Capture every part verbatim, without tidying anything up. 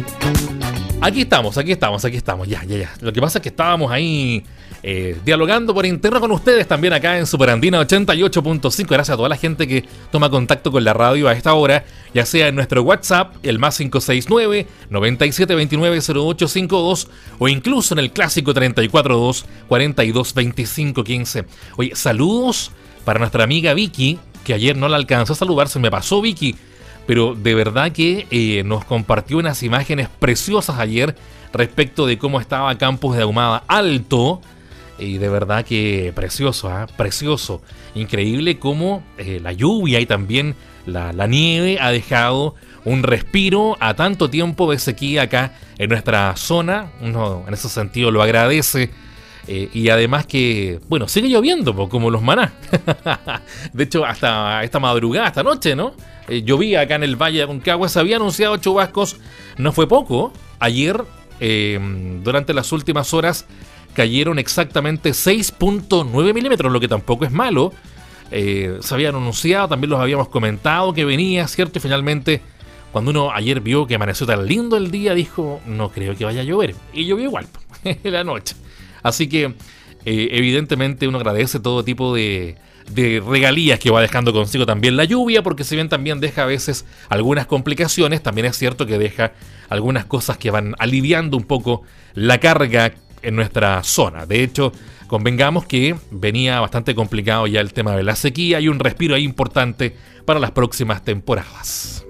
Aquí estamos, aquí estamos, aquí estamos, ya, ya, ya. Lo que pasa es que estábamos ahí eh, dialogando por interno con ustedes también acá en Superandina ochenta y ocho punto cinco. Gracias a toda la gente que toma contacto con la radio a esta hora, ya sea en nuestro WhatsApp, el más cinco seis nueve, noventa y siete veintinueve, cero ocho cincuenta y dos, o incluso en el clásico treinta y cuatro dos, cuarenta y dos veinticinco quince. Oye, saludos para nuestra amiga Vicky, que ayer no la alcanzó a saludar, se me pasó Vicky. Pero de verdad que eh, nos compartió unas imágenes preciosas ayer respecto de cómo estaba Campos de Ahumada Alto. Y de verdad que precioso, ¿eh? Precioso. Increíble cómo eh, la lluvia y también la, la nieve ha dejado un respiro a tanto tiempo de sequía acá en nuestra zona. Uno en ese sentido lo agradece. Eh, y además que, bueno, sigue lloviendo como los maná. De hecho, hasta esta madrugada, esta noche, ¿no? Eh, llovía acá en el Valle de Aconcagua, se había anunciado chubascos, no fue poco. Ayer, eh, durante las últimas horas, cayeron exactamente seis punto nueve milímetros, lo que tampoco es malo. Eh, se habían anunciado, también los habíamos comentado que venía, ¿cierto? Y finalmente, cuando uno ayer vio que amaneció tan lindo el día, dijo, no creo que vaya a llover. Y llovió igual, en la noche. Así que, eh, evidentemente, uno agradece todo tipo de... de regalías que va dejando consigo también la lluvia, porque si bien también deja a veces algunas complicaciones, también es cierto que deja algunas cosas que van aliviando un poco la carga en nuestra zona. De hecho, convengamos que venía bastante complicado ya el tema de la sequía y un respiro ahí importante para las próximas temporadas.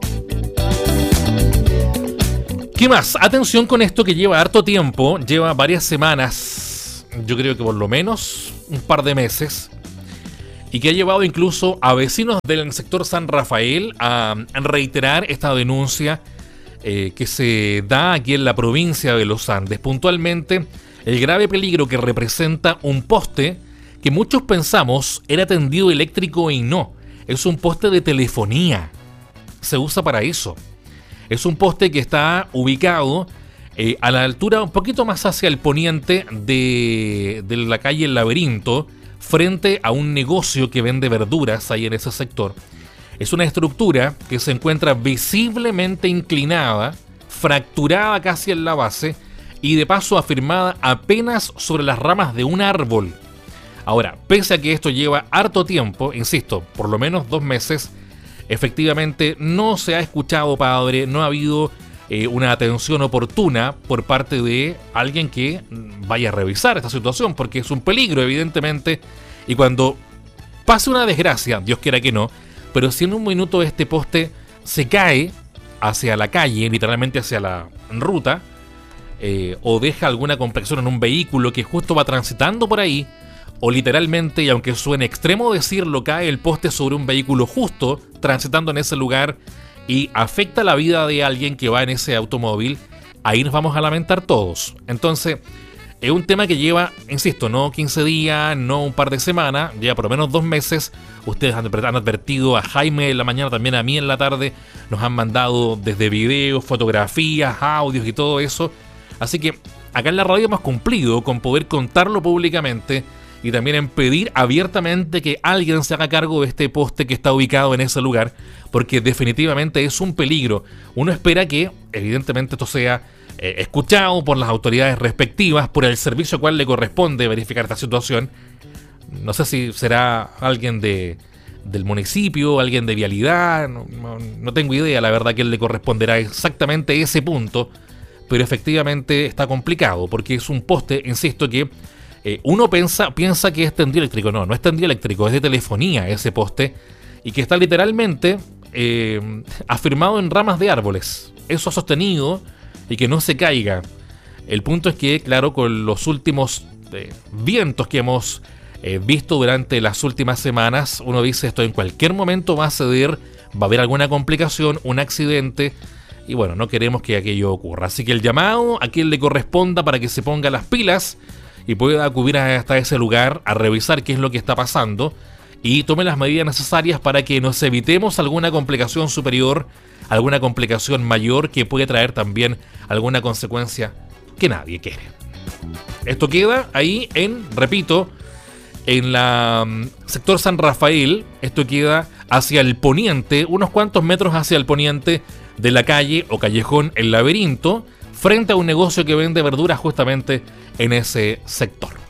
¿Qué más? Atención con esto que lleva harto tiempo, lleva varias semanas, yo creo que por lo menos un par de meses, y que ha llevado incluso a vecinos del sector San Rafael a reiterar esta denuncia eh, que se da aquí en la provincia de los Andes. Puntualmente, el grave peligro que representa un poste que muchos pensamos era tendido eléctrico y no. Es un poste de telefonía. Se usa para eso. Es un poste que está ubicado eh, a la altura un poquito más hacia el poniente de, de la calle El Laberinto, frente a un negocio que vende verduras ahí en ese sector. Es una estructura que se encuentra visiblemente inclinada, fracturada casi en la base y de paso afirmada apenas sobre las ramas de un árbol. Ahora, pese a que esto lleva harto tiempo, insisto, por lo menos dos meses, efectivamente no se ha escuchado, padre, no ha habido eh, una atención oportuna por parte de alguien que vaya a revisar esta situación, porque es un peligro, evidentemente, y cuando pase una desgracia, Dios quiera que no, pero si en un minuto este poste se cae hacia la calle, literalmente hacia la ruta, eh, o deja alguna compresión en un vehículo que justo va transitando por ahí, o literalmente, y aunque suene extremo decirlo, cae el poste sobre un vehículo justo transitando en ese lugar y afecta la vida de alguien que va en ese automóvil, ahí nos vamos a lamentar todos. Entonces, es un tema que lleva, insisto, no quince días, no un par de semanas, lleva por lo menos dos meses. Ustedes han advertido, a Jaime en la mañana, también a mí en la tarde, nos han mandado desde videos, fotografías, audios y todo eso. Así que acá en la radio hemos cumplido con poder contarlo públicamente y también en pedir abiertamente que alguien se haga cargo de este poste que está ubicado en ese lugar, porque definitivamente es un peligro. Uno espera que, evidentemente, esto sea eh, escuchado por las autoridades respectivas, por el servicio al cual le corresponde verificar esta situación. No sé si será alguien de, del municipio, alguien de vialidad, no, no, no tengo idea, la verdad, que le corresponderá exactamente ese punto, pero efectivamente está complicado, porque es un poste, insisto, que Eh, uno piensa, piensa que es tendido eléctrico. No, no es tendido eléctrico, es de telefonía ese poste, y que está literalmente eh, afirmado en ramas de árboles. Eso ha sostenido y que no se caiga. El punto es que, claro, con los últimos eh, vientos que hemos eh, visto durante las últimas semanas, uno dice, esto en cualquier momento va a ceder, va a haber alguna complicación, un accidente, y bueno, no queremos que aquello ocurra. Así que el llamado a quien le corresponda para que se ponga las pilas y pueda acudir hasta ese lugar a revisar qué es lo que está pasando y tome las medidas necesarias para que nos evitemos alguna complicación superior, alguna complicación mayor que puede traer también alguna consecuencia que nadie quiere. Esto queda ahí en, repito, en la um, sector San Rafael. Esto queda hacia el poniente, unos cuantos metros hacia el poniente de la calle o callejón El Laberinto, frente a un negocio que vende verduras justamente en ese sector.